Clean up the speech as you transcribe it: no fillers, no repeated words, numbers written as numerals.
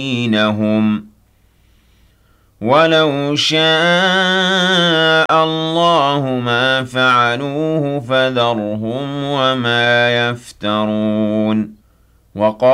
دينهم ولو شاء الله ما فعلوه فذرهم وما يفترون